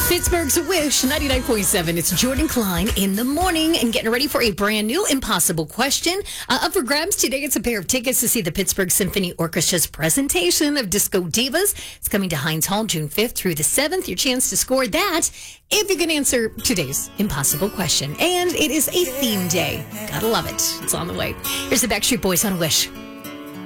Pittsburgh's Wish 99.7. It's Jordan Klein in the morning and getting ready for a brand new impossible question. Up for grabs today, it's a pair of tickets to see the Pittsburgh Symphony Orchestra's presentation of Disco Divas. It's coming to Heinz Hall June 5th through the 7th. Your chance to score that if you can answer today's impossible question. And it is a theme day. Gotta love it. It's on the way. Here's the Backstreet Boys on Wish.